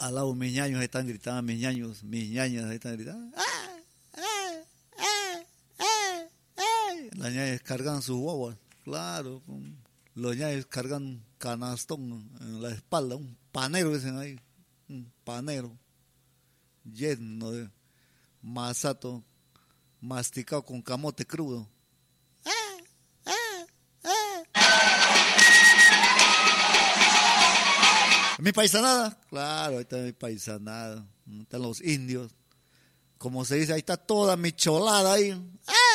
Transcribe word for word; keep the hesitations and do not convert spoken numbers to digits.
Al lado mis ñaños están gritando, mis ñaños, mis ñañas están gritando. ¡Ah! ¡Ah! ¡Ah! ¡Ah! ¡Ah! Las ñañas cargan sus guaguas, claro. Los ñaños cargan un canastón en la espalda, un panero dicen ahí, un panero lleno de masato masticado con camote crudo. Mi paisanada, claro, ahí está mi paisanada, están los indios, como se dice, ahí está toda mi cholada ahí.